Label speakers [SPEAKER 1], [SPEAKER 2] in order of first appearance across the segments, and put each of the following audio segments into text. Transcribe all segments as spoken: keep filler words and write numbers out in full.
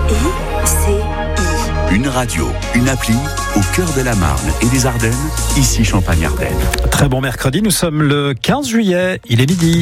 [SPEAKER 1] I C I.
[SPEAKER 2] Une radio, une appli, au cœur de la Marne et des Ardennes, ici Champagne-Ardenne.
[SPEAKER 3] Très bon mercredi, nous sommes le quinze juillet, il est midi.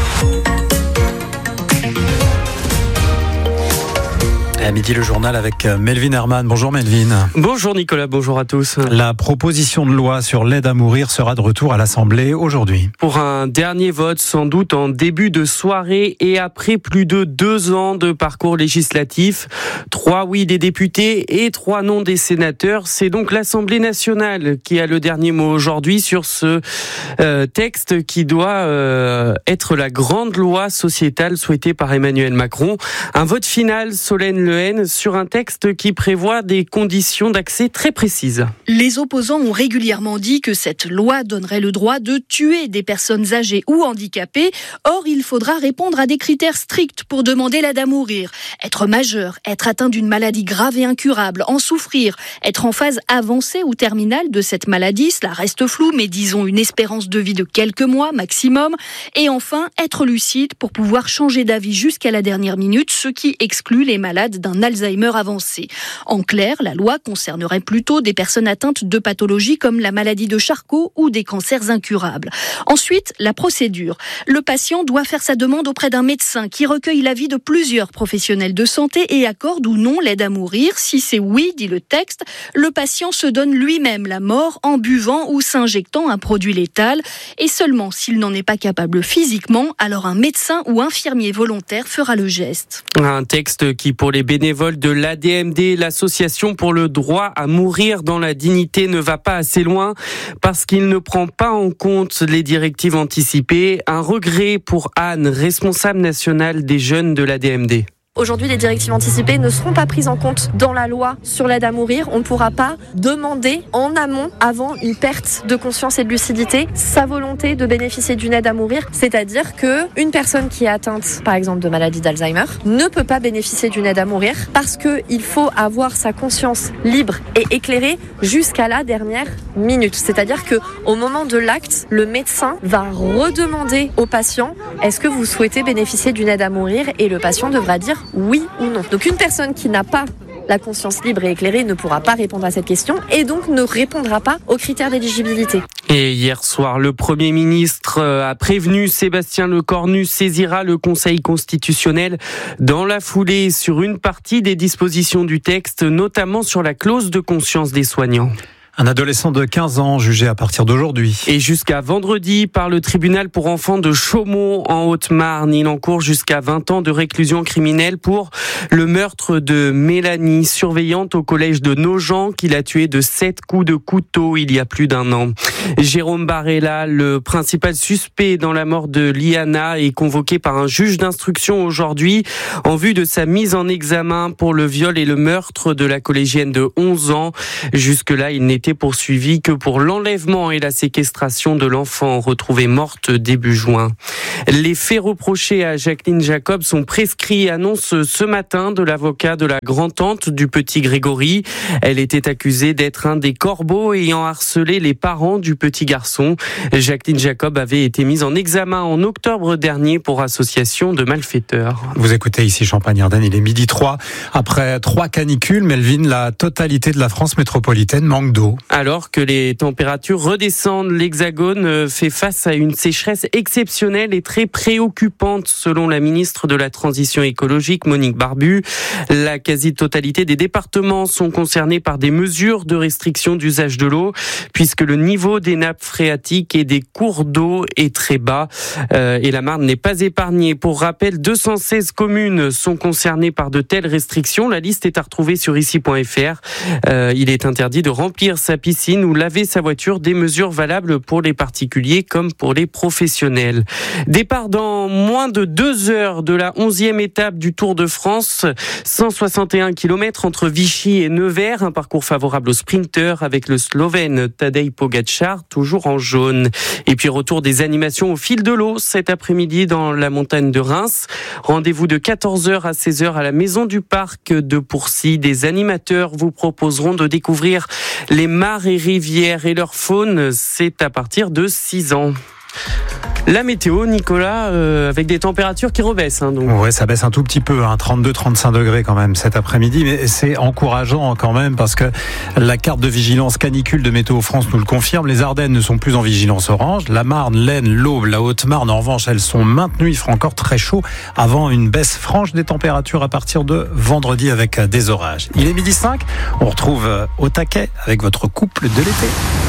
[SPEAKER 3] À midi, le journal avec Melvin Herman. Bonjour Melvin.
[SPEAKER 4] Bonjour Nicolas, bonjour à tous.
[SPEAKER 3] La proposition de loi sur l'aide à mourir sera de retour à l'Assemblée aujourd'hui.
[SPEAKER 4] Pour un dernier vote, sans doute en début de soirée et après plus de deux ans de parcours législatif. Trois oui des députés et trois non des sénateurs. C'est donc l'Assemblée nationale qui a le dernier mot aujourd'hui sur ce euh, texte qui doit euh, être la grande loi sociétale souhaitée par Emmanuel Macron. Un vote final, Solène Lehen, sur un texte qui prévoit des conditions d'accès très précises.
[SPEAKER 5] Les opposants ont régulièrement dit que cette loi donnerait le droit de tuer des personnes âgées ou handicapées. Or, il faudra répondre à des critères stricts pour demander l'aide à mourir. Être majeur, être atteint d'une maladie grave et incurable, en souffrir, être en phase avancée ou terminale de cette maladie, cela reste flou, mais disons une espérance de vie de quelques mois maximum. Et enfin, être lucide pour pouvoir changer d'avis jusqu'à la dernière minute, ce qui exclut les malades d'un Alzheimer avancé. En clair, la loi concernerait plutôt des personnes atteintes de pathologies comme la maladie de Charcot ou des cancers incurables. Ensuite, la procédure. Le patient doit faire sa demande auprès d'un médecin qui recueille l'avis de plusieurs professionnels de santé et accorde ou non l'aide à mourir. Si c'est oui, dit le texte, le patient se donne lui-même la mort en buvant ou s'injectant un produit létal. Et seulement s'il n'en est pas capable physiquement, alors un médecin ou infirmier volontaire fera le geste.
[SPEAKER 4] Un texte qui, pour les bénévoles de l'A D M D, l'association pour le droit à mourir dans la dignité, ne va pas assez loin parce qu'il ne prend pas en compte les directives anticipées. Un regret pour Anne, responsable nationale des jeunes de l'A D M D.
[SPEAKER 6] Aujourd'hui, les directives anticipées ne seront pas prises en compte dans la loi sur l'aide à mourir. On ne pourra pas demander en amont, avant une perte de conscience et de lucidité, sa volonté de bénéficier d'une aide à mourir. C'est-à-dire qu'une personne qui est atteinte, par exemple, de maladie d'Alzheimer, ne peut pas bénéficier d'une aide à mourir parce qu'il faut avoir sa conscience libre et éclairée jusqu'à la dernière minute. C'est-à-dire qu'au moment de l'acte, le médecin va redemander au patient « Est-ce que vous souhaitez bénéficier d'une aide à mourir ?» et le patient devra dire oui ou non. Donc une personne qui n'a pas la conscience libre et éclairée ne pourra pas répondre à cette question et donc ne répondra pas aux critères d'éligibilité.
[SPEAKER 4] Et hier soir, le Premier ministre a prévenu Sébastien Lecornu saisira le Conseil constitutionnel dans la foulée sur une partie des dispositions du texte, notamment sur la clause de conscience des soignants.
[SPEAKER 3] Un adolescent de quinze ans jugé à partir d'aujourd'hui.
[SPEAKER 4] Et jusqu'à vendredi par le tribunal pour enfants de Chaumont en Haute-Marne. Il encourt jusqu'à vingt ans de réclusion criminelle pour le meurtre de Mélanie, surveillante au collège de Nogent, qu'il a tuée de sept coups de couteau il y a plus d'un an. Jérôme Barella, le principal suspect dans la mort de Liana, est convoqué par un juge d'instruction aujourd'hui en vue de sa mise en examen pour le viol et le meurtre de la collégienne de onze ans. Jusque-là, il n'était poursuivi que pour l'enlèvement et la séquestration de l'enfant retrouvée morte début juin. Les faits reprochés à Jacqueline Jacob sont prescrits, annonce ce matin de l'avocat de la grand-tante du petit Grégory. Elle était accusée d'être un des corbeaux ayant harcelé les parents du petit garçon. Jacqueline Jacob avait été mise en examen en octobre dernier pour association de malfaiteurs.
[SPEAKER 3] Vous écoutez ici Champagne-Ardenne, il est midi trois. Après trois canicules, Melvin, la totalité de la France métropolitaine manque d'eau.
[SPEAKER 4] Alors que les températures redescendent, l'Hexagone fait face à une sécheresse exceptionnelle et très préoccupante selon la ministre de la Transition écologique, Monique Barbu. La quasi-totalité des départements sont concernés par des mesures de restriction d'usage de l'eau puisque le niveau des nappes phréatiques et des cours d'eau est très bas euh, et la Marne n'est pas épargnée. Pour rappel, deux cent seize communes sont concernées par de telles restrictions. La liste est à retrouver sur ici point f r. Euh, il est interdit de remplir sa piscine ou laver sa voiture, des mesures valables pour les particuliers comme pour les professionnels. Départ dans moins de deux heures de la onzième étape du Tour de France, cent soixante et un kilomètres entre Vichy et Nevers, un parcours favorable aux sprinteurs avec le Slovène Tadej Pogačar, toujours en jaune. Et puis retour des animations au fil de l'eau cet après-midi dans la montagne de Reims. Rendez-vous de quatorze heures à seize heures à la Maison du Parc de Pourcy. Des animateurs vous proposeront de découvrir les mares et rivières et leur faune. C'est à partir de six ans. La météo, Nicolas, euh, avec des températures qui rebaissent. Hein, donc.
[SPEAKER 3] Ouais, ça baisse un tout petit peu, hein, trente-deux à trente-cinq degrés quand même cet après-midi, mais c'est encourageant quand même parce que la carte de vigilance canicule de Météo France nous le confirme. Les Ardennes ne sont plus en vigilance orange. La Marne, l'Aisne, l'Aube, la Haute-Marne, en revanche, elles sont maintenues. Il fera encore très chaud avant une baisse franche des températures à partir de vendredi avec des orages. Il est midi cinq. On retrouve au taquet avec votre couple de l'été.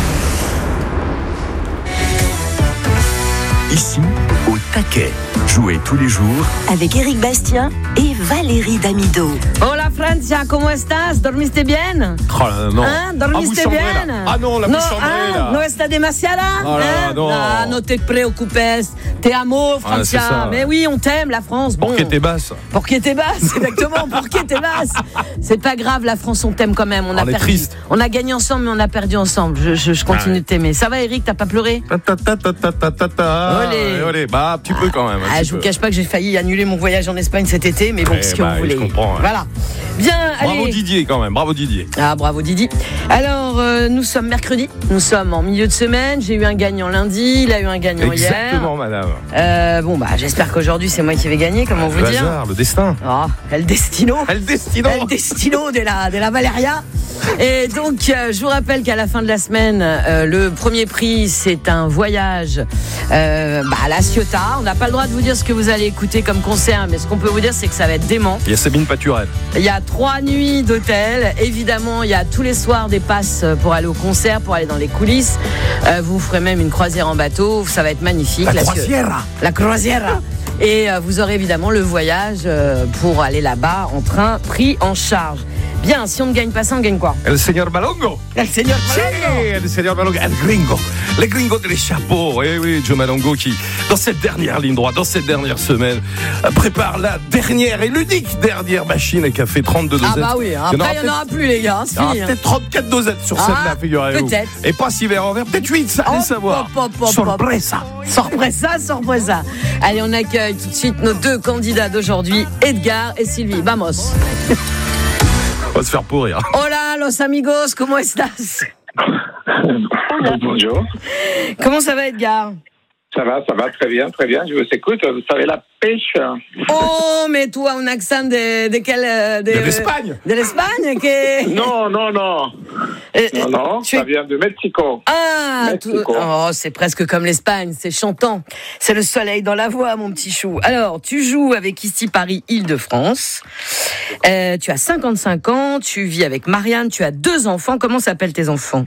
[SPEAKER 2] Ici, au taquet. Jouez tous les jours
[SPEAKER 1] avec Éric Bastien et Valérie Damido.
[SPEAKER 7] Hola Francia, ¿cómo estás? ¿Dormiste bien?
[SPEAKER 8] Oh là, non.
[SPEAKER 7] ¿Ah? ¿Dormiste
[SPEAKER 8] ah,
[SPEAKER 7] bien?
[SPEAKER 8] Là. Ah non, la
[SPEAKER 7] no,
[SPEAKER 8] bouche chambrée,
[SPEAKER 7] ah,
[SPEAKER 8] là.
[SPEAKER 7] No está demasiada?
[SPEAKER 8] Oh là,
[SPEAKER 7] hein?
[SPEAKER 8] non.
[SPEAKER 7] Ah, no te preocupes. Te amo, Francia.
[SPEAKER 8] Ah,
[SPEAKER 7] mais oui, on t'aime, la France. Bon.
[SPEAKER 8] Pour qui t'es basse.
[SPEAKER 7] Pour qui t'es basse, exactement. Pour qui t'es basse. C'est pas grave, la France, on t'aime quand même. On a
[SPEAKER 8] on
[SPEAKER 7] perdu.
[SPEAKER 8] Est triste.
[SPEAKER 7] On a gagné ensemble, mais on a perdu ensemble. Je, je, je continue ah, ouais. de t'aimer. Ça va, Eric? T'as pas pleuré?
[SPEAKER 8] Ta ta ta ta ta ta ta ta.
[SPEAKER 7] Olé.
[SPEAKER 8] Olé. Bah, un petit
[SPEAKER 7] ah,
[SPEAKER 8] peu quand même.
[SPEAKER 7] Ah, je vous cache pas que j'ai failli annuler mon voyage en Espagne cet été, mais bon,
[SPEAKER 8] eh
[SPEAKER 7] ce que
[SPEAKER 8] bah,
[SPEAKER 7] vous voulez.
[SPEAKER 8] Je comprends. Ouais.
[SPEAKER 7] Voilà. Bien,
[SPEAKER 8] bravo
[SPEAKER 7] allez.
[SPEAKER 8] Didier quand même, bravo Didier.
[SPEAKER 7] Ah, bravo Didier. Alors, euh, nous sommes mercredi, nous sommes en milieu de semaine. J'ai eu un gagnant lundi, il a eu un gagnant
[SPEAKER 8] Exactement,
[SPEAKER 7] hier.
[SPEAKER 8] Exactement, madame.
[SPEAKER 7] Euh, bon, bah, j'espère qu'aujourd'hui c'est moi qui vais gagner, comment
[SPEAKER 8] ah,
[SPEAKER 7] vous
[SPEAKER 8] le
[SPEAKER 7] dire
[SPEAKER 8] hasard, le destin.
[SPEAKER 7] Oh, el destino.
[SPEAKER 8] El destino.
[SPEAKER 7] El destino de la, de la Valeria. Et donc, euh, je vous rappelle qu'à la fin de la semaine, euh, le premier prix, c'est un voyage euh, bah, à La Ciotat. On n'a pas le droit de vous dire ce que vous allez écouter comme concert, mais ce qu'on peut vous dire, c'est que ça va être dément.
[SPEAKER 8] Il y a Sabine Paturel.
[SPEAKER 7] Il y a trois nuits d'hôtel. Évidemment, il y a tous les soirs des passes pour aller au concert, pour aller dans les coulisses. Euh, vous ferez même une croisière en bateau. Ça va être magnifique.
[SPEAKER 8] La croisière.
[SPEAKER 7] La croisière. Et euh, vous aurez évidemment le voyage euh, pour aller là-bas en train, pris en charge. Bien, si on ne gagne pas ça, on gagne quoi?
[SPEAKER 8] El señor Malongo.
[SPEAKER 7] El señor Malongo.
[SPEAKER 8] Sí, el señor Malongo. El gringo. Le gringo des chapeaux. Eh oui, Joe Malongo qui, dans cette dernière ligne droite, dans cette dernière semaine, prépare la dernière et l'unique dernière machine et qui a fait trente-deux dosettes.
[SPEAKER 7] Ah bah oui, après il n'y en aura plus les gars.
[SPEAKER 8] Il y aura peut-être trente-quatre dosettes sur ah, celle-là, figurez-vous.
[SPEAKER 7] Peut-être.
[SPEAKER 8] Et pas six verres en verre, peut-être huit, ça allez oh, savoir.
[SPEAKER 7] Pop, pop,
[SPEAKER 8] sorpresa.
[SPEAKER 7] Sorpresa, sorpresa. Allez, on accueille tout de suite nos deux candidats d'aujourd'hui, Edgar et Sylvie. Vamos.
[SPEAKER 8] On va se faire pourrir.
[SPEAKER 7] Hola, los amigos, ¿cómo estás?
[SPEAKER 9] Bonjour.
[SPEAKER 7] Comment ça va, Edgar?
[SPEAKER 9] Ça va, ça va très bien, très bien. Je vous écoute. Vous savez la pêche.
[SPEAKER 7] Oh, mais toi, un accent de, de quel...
[SPEAKER 8] De, de l'Espagne.
[SPEAKER 7] De l'Espagne que...
[SPEAKER 9] Non, non, non. Euh, non, non, ça es... vient de Mexico.
[SPEAKER 7] Ah, Mexico. Tout... oh, c'est presque comme l'Espagne, c'est chantant. C'est le soleil dans la voix, mon petit chou. Alors, tu joues avec ici Paris Île-de-France. Euh, tu as cinquante-cinq ans, tu vis avec Marianne, tu as deux enfants. Comment s'appellent tes enfants?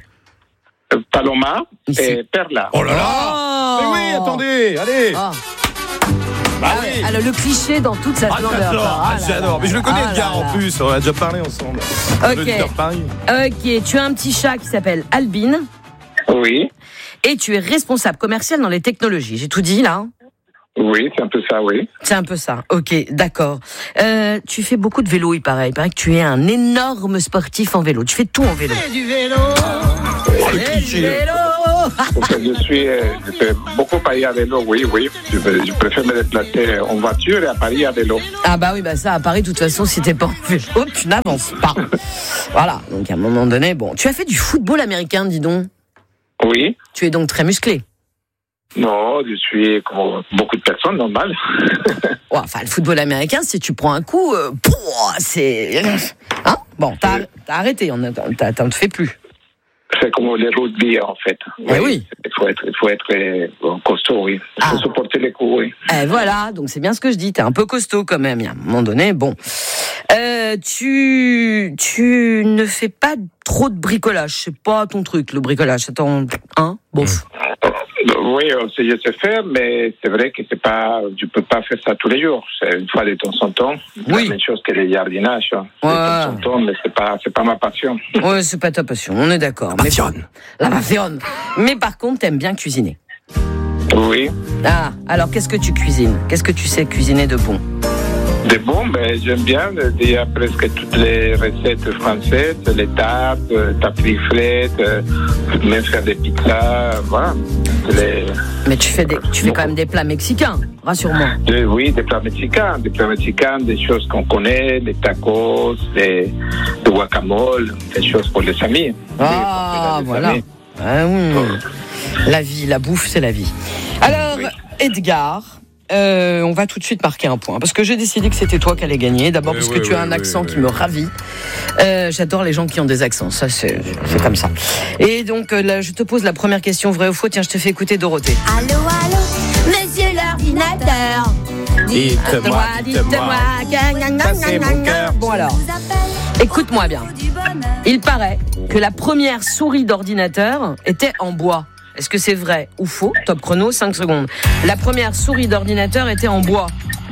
[SPEAKER 9] Paloma ici. Et Perla.
[SPEAKER 8] Oh là là oh mais oui, attendez, allez oh. Bah
[SPEAKER 7] ah, oui. Alors, le cliché dans toute sa splendeur.
[SPEAKER 8] Ah, j'adore, ah,
[SPEAKER 7] ah,
[SPEAKER 8] j'adore. Mais je le connais, ah, Edgar, en plus. On a déjà parlé ensemble.
[SPEAKER 7] Ok. Ok, tu as un petit chat qui s'appelle Albine.
[SPEAKER 9] Oui.
[SPEAKER 7] Et tu es responsable commercial dans les technologies. J'ai tout dit, là?
[SPEAKER 9] Oui, c'est un peu ça, oui.
[SPEAKER 7] C'est un peu ça. Ok, d'accord. Euh, tu fais beaucoup de vélo, il paraît. Il paraît que tu es un énorme sportif en vélo. Tu fais tout en vélo.
[SPEAKER 9] Et du vélo. Oh,
[SPEAKER 7] et du vélo.
[SPEAKER 9] je suis, je fais beaucoup Paris à vélo, oui, oui. Je, je préfère me déplacer en voiture et à Paris à vélo.
[SPEAKER 7] Ah bah oui, bah ça, à Paris, de toute façon, si t'es pas en vélo, tu n'avances pas. Voilà. Donc à un moment donné, bon, tu as fait du football américain, dis donc.
[SPEAKER 9] Oui.
[SPEAKER 7] Tu es donc très musclé.
[SPEAKER 9] Non, je suis comme beaucoup de personnes, normal.
[SPEAKER 7] Ouais, enfin, le football américain, si tu prends un coup, euh, pouah, c'est... Hein bon, t'as, t'as arrêté, on a, t'as, t'en te fais plus.
[SPEAKER 9] C'est comme les rugby, en fait.
[SPEAKER 7] Eh oui.
[SPEAKER 9] Il faut être, il faut être euh, costaud, oui. Il faut ah. supporter les coups, oui.
[SPEAKER 7] Eh voilà, donc c'est bien ce que je dis, t'es un peu costaud quand même, il y a un moment donné, bon. Euh, tu, tu ne fais pas trop de bricolage, c'est pas ton truc, le bricolage, c'est ton... Hein, bof.
[SPEAKER 9] Oui, je sais faire, mais c'est vrai que c'est pas, tu peux pas faire ça tous les jours. C'est une fois de temps en temps. C'est oui. la même chose que le jardinage. Hein.
[SPEAKER 7] Ouais.
[SPEAKER 9] De temps en temps, mais c'est pas, c'est pas ma passion.
[SPEAKER 7] Ouais, c'est pas ta passion, on est d'accord.
[SPEAKER 8] La passion.
[SPEAKER 7] La passion. Mais par contre, t'aimes bien cuisiner.
[SPEAKER 9] Oui.
[SPEAKER 7] Ah, alors qu'est-ce que tu cuisines? Qu'est-ce que tu sais cuisiner de bon?
[SPEAKER 9] De bon, ben, j'aime bien déjà presque toutes les recettes françaises, les tartes, tartiflettes, même faire des pizzas, voilà. Les...
[SPEAKER 7] Mais tu fais, des, tu fais quand même des plats mexicains, rassure-moi.
[SPEAKER 9] De, oui, des plats mexicains, des plats mexicains, des choses qu'on connaît, les tacos, les, le guacamole, des choses pour les amis.
[SPEAKER 7] Ah, oui, voilà. Amis. Ah, oui. La vie, la bouffe, c'est la vie. Alors,
[SPEAKER 9] Oui.
[SPEAKER 7] Edgar, euh, on va tout de suite marquer un point. Parce que j'ai décidé que c'était toi qui allais gagner. D'abord
[SPEAKER 8] Oui,
[SPEAKER 7] parce
[SPEAKER 8] oui,
[SPEAKER 7] que tu
[SPEAKER 8] oui,
[SPEAKER 7] as un
[SPEAKER 8] oui,
[SPEAKER 7] accent
[SPEAKER 8] oui,
[SPEAKER 7] qui
[SPEAKER 8] oui.
[SPEAKER 7] me ravit. Euh, j'adore les gens qui ont des accents. Ça, c'est, c'est comme ça. Et donc, euh, là, je te pose la première question, vrai ou faux. Tiens, je te fais écouter Dorothée.
[SPEAKER 10] Allô, allô, monsieur l'ordinateur.
[SPEAKER 8] Dites-moi,
[SPEAKER 7] dites-moi.
[SPEAKER 8] Passez mon cœur.
[SPEAKER 7] Bon alors, écoute-moi bien. Il paraît que la première souris d'ordinateur était en bois. Est-ce que c'est vrai ou faux? Top chrono, cinq secondes. La première souris d'ordinateur était en bois.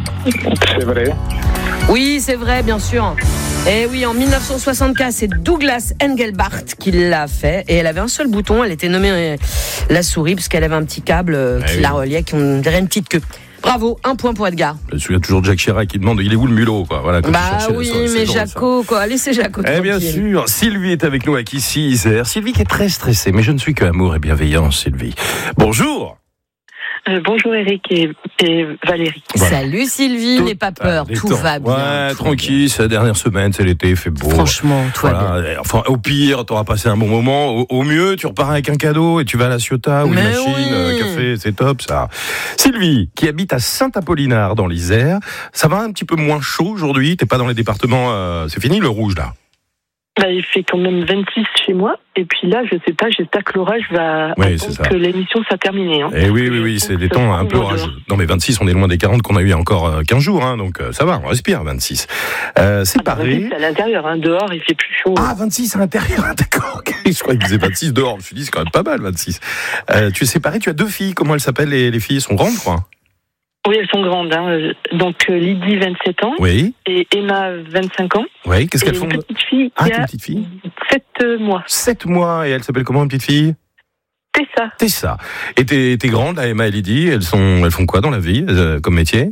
[SPEAKER 9] C'est vrai.
[SPEAKER 7] Oui, c'est vrai, bien sûr. Et oui, en dix-neuf cent soixante-quatre, c'est Douglas Engelbart qui l'a fait. Et elle avait un seul bouton, elle était nommée euh, la souris, parce qu'elle avait un petit câble euh,
[SPEAKER 8] Ah
[SPEAKER 7] qui
[SPEAKER 8] oui.
[SPEAKER 7] la reliait, qui on dirait une petite queue. Bravo, un point pour Edgar.
[SPEAKER 8] Je me souviens toujours de Jacques Chirac qui demande il est où le mulot, quoi. Voilà, quand il
[SPEAKER 7] Bah
[SPEAKER 8] cherchait
[SPEAKER 7] oui,
[SPEAKER 8] ça, c'est
[SPEAKER 7] mais
[SPEAKER 8] drôle, ça.
[SPEAKER 7] Jaco, quoi. Laissez Jaco
[SPEAKER 8] Eh
[SPEAKER 7] tranquille.
[SPEAKER 8] bien sûr, Sylvie est avec nous à Kissy Isère. Sylvie qui est très stressée, mais je ne suis que amour et bienveillance, Sylvie. Bonjour.
[SPEAKER 11] Euh, bonjour Eric et, et Valérie.
[SPEAKER 8] Voilà.
[SPEAKER 7] Salut Sylvie,
[SPEAKER 8] Tout-
[SPEAKER 7] n'aie pas peur,
[SPEAKER 8] Ah,
[SPEAKER 7] tout
[SPEAKER 8] détends.
[SPEAKER 7] va bien.
[SPEAKER 8] Ouais,
[SPEAKER 7] tout va
[SPEAKER 8] tranquille, c'est la dernière semaine, c'est l'été, il fait beau.
[SPEAKER 7] bien. Franchement, tout va bien.
[SPEAKER 8] Voilà. Enfin, au pire, t'auras passé un bon moment. Au, au mieux, tu repars avec un cadeau et tu vas à la Ciotat ou une
[SPEAKER 7] Mais
[SPEAKER 8] machine,
[SPEAKER 7] oui.
[SPEAKER 8] euh, café, c'est top ça. Sylvie, qui habite à Saint-Apollinaire dans l'Isère, ça va un petit peu moins chaud aujourd'hui. T'es pas dans les départements, euh, c'est fini le rouge là.
[SPEAKER 11] Bah, il fait quand même vingt-six chez moi. Et puis là, je sais pas, j'espère que l'orage va
[SPEAKER 8] Oui,
[SPEAKER 11] attendre
[SPEAKER 8] c'est ça.
[SPEAKER 11] que l'émission soit terminée. Hein.
[SPEAKER 8] Eh oui, oui, oui, c'est des temps un peu orageux. Non, mais vingt-six, on est loin des quarante qu'on a eu il y a encore euh, quinze jours, hein, donc euh, ça va, on respire, vingt-six. Euh, c'est
[SPEAKER 11] Ah, bah,
[SPEAKER 8] pareil.
[SPEAKER 11] vingt-six, c'est à l'intérieur, hein. Dehors, il fait plus chaud.
[SPEAKER 8] Ah, vingt-six à l'intérieur, d'accord. ok. Je crois qu'il disait vingt-six dehors. Je me suis dit, c'est quand même pas mal, vingt-six. Euh, tu es séparé, tu as deux filles. Comment elles s'appellent les, les filles? Elles sont grandes, quoi.
[SPEAKER 11] Oui, elles sont grandes. Hein. Donc euh, Lydie, vingt-sept ans.
[SPEAKER 8] Oui.
[SPEAKER 11] Et Emma, vingt-cinq ans.
[SPEAKER 8] Oui, qu'est-ce
[SPEAKER 11] Et
[SPEAKER 8] qu'elles font?
[SPEAKER 11] une petite fille
[SPEAKER 8] Ah,
[SPEAKER 11] qui
[SPEAKER 8] t'es une
[SPEAKER 11] a
[SPEAKER 8] petite fille?
[SPEAKER 11] sept mois.
[SPEAKER 8] Sept mois. Et elle s'appelle comment, une petite fille?
[SPEAKER 11] Tessa.
[SPEAKER 8] Tessa. Et tes, tes grandes, là, Emma et Lydie, elles, sont, elles font quoi dans la vie, euh, comme métier?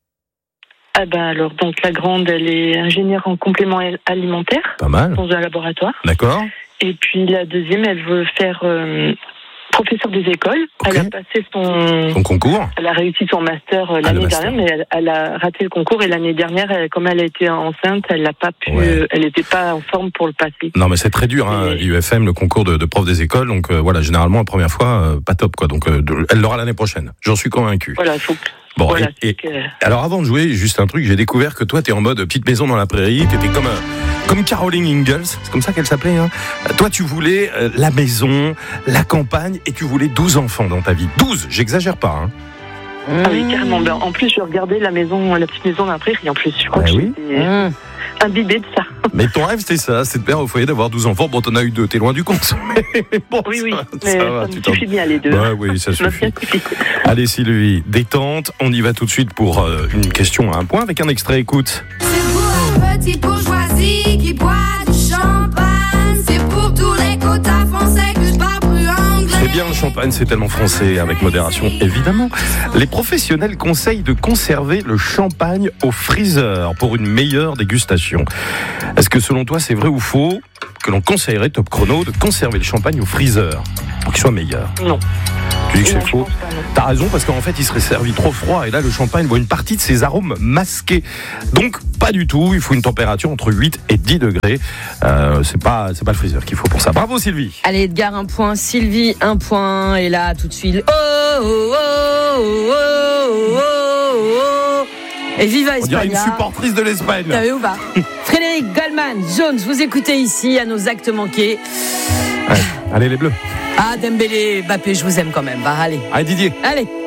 [SPEAKER 11] Ah ben alors, donc la grande, elle est ingénieure en complément alimentaire
[SPEAKER 8] Pas mal.
[SPEAKER 11] dans un laboratoire.
[SPEAKER 8] D'accord.
[SPEAKER 11] Et puis la deuxième, elle veut faire euh, professeur des écoles.
[SPEAKER 8] Ok.
[SPEAKER 11] Elle a passé son...
[SPEAKER 8] Ton concours?
[SPEAKER 11] Elle a réussi son master euh,
[SPEAKER 8] Ah, le
[SPEAKER 11] l'année
[SPEAKER 8] master.
[SPEAKER 11] dernière, mais elle, elle a raté le concours. Et l'année dernière, elle- comme elle était enceinte, elle n'a pas pu,
[SPEAKER 8] Ouais.
[SPEAKER 11] euh, elle n'était pas en forme pour le passer.
[SPEAKER 8] Non, mais c'est très dur, hein,
[SPEAKER 11] Et-
[SPEAKER 8] l'I U F M, le concours de, de prof des écoles. Donc euh, voilà, généralement, la première fois, euh, pas top, quoi. Donc euh, de- elle l'aura l'année prochaine. J'en suis convaincu.
[SPEAKER 11] Voilà, il faut.
[SPEAKER 8] Bon,
[SPEAKER 11] voilà,
[SPEAKER 8] et, et-
[SPEAKER 11] c'est que-
[SPEAKER 8] alors avant de jouer, juste un truc, j'ai découvert que toi, t'es en mode petite maison dans la prairie, t'étais comme un, comme Caroline Ingalls, c'est comme ça qu'elle s'appelait. Hein. Toi, tu voulais euh, la maison, la campagne, et tu voulais douze enfants dans ta vie. douze, j'exagère pas. Hein.
[SPEAKER 11] Ah oui, carrément. Ben, en plus, je regardais la maison, la petite maison dans la prairie. En plus, je crois
[SPEAKER 8] Ah
[SPEAKER 11] que
[SPEAKER 8] oui.
[SPEAKER 11] j'étais
[SPEAKER 7] Mmh.
[SPEAKER 11] imbibée de ça.
[SPEAKER 8] Mais ton rêve, c'était ça, c'est de père au foyer, d'avoir douze enfants. Bon, t'en as eu deux, t'es loin du compte. Mais bon,
[SPEAKER 11] Oui, oui,
[SPEAKER 8] ça,
[SPEAKER 11] mais
[SPEAKER 8] ça
[SPEAKER 11] ça,
[SPEAKER 8] va,
[SPEAKER 11] me
[SPEAKER 8] tu t'en-
[SPEAKER 11] suffit bien les deux.
[SPEAKER 8] Ouais, oui, ça
[SPEAKER 11] Ça m'a
[SPEAKER 8] suffit.
[SPEAKER 11] bien suffi.
[SPEAKER 8] Allez, Sylvie, détente. On y va tout de suite pour euh, une question à un point avec un extrait. Écoute.
[SPEAKER 10] C'est pour un petit bourgeoisie qui boit du champagne. C'est pour tous les quotas français que je parle plus anglais.
[SPEAKER 8] C'est bien le champagne, c'est tellement français, avec modération, évidemment. Les professionnels conseillent de conserver le champagne au freezer pour une meilleure dégustation. Est-ce que selon toi, c'est vrai ou faux que l'on conseillerait, top chrono, de conserver le champagne au freezer pour qu'il soit meilleur?
[SPEAKER 11] Non.
[SPEAKER 8] Tu dis que
[SPEAKER 11] Non,
[SPEAKER 8] c'est
[SPEAKER 11] je
[SPEAKER 8] faux?
[SPEAKER 11] pense pas, non.
[SPEAKER 8] T'as raison, parce qu'en fait, il serait servi trop froid, et là, le champagne voit une partie de ses arômes masqués. Donc, pas du tout, il faut une température entre huit et dix degrés. Euh, c'est pas, c'est pas le freezer qu'il faut pour ça. Bravo, Sylvie!
[SPEAKER 7] Allez, Edgar, un point. Sylvie, un point. Et là, tout de suite. Oh, oh, oh, oh, oh, oh, oh. Et viva
[SPEAKER 8] On dirait une
[SPEAKER 7] Espagne.
[SPEAKER 8] supportrice de l'Espagne.
[SPEAKER 7] T'as vu ou pas? Frédéric Goldman, Jones, vous écoutez ici à nos actes manqués.
[SPEAKER 8] Ouais. Allez, les bleus.
[SPEAKER 7] Ah, Dembélé, Mbappé, je vous aime quand même. Bah, allez.
[SPEAKER 8] Allez, Didier.
[SPEAKER 7] Allez.